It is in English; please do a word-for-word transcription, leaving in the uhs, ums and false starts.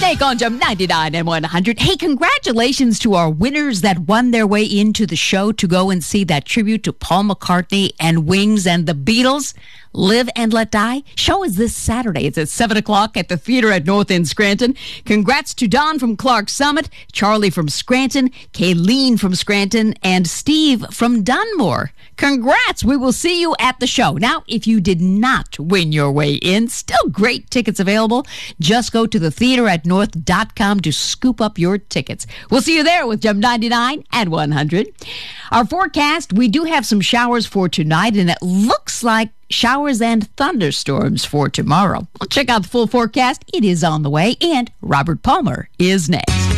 Snake on Jump ninety-nine and one hundred. Hey, congratulations to our winners that won their way into the show to go and see that tribute to Paul McCartney and Wings and the Beatles. Live and Let Die. Show is this Saturday. It's at seven o'clock at the theater at North End Scranton. Congrats to Don from Clark Summit, Charlie from Scranton, Kayleen from Scranton, and Steve from Dunmore. Congrats. We will see you at the show. Now, if you did not win your way in, still great tickets available. Just go to the theater at north dot com to scoop up your tickets. We'll see you there with Jump ninety-nine and one hundred. Our forecast, we do have some showers for tonight, and it looks like showers and thunderstorms for tomorrow. We'll check out the full forecast. It is on the way, and Robert Palmer is next.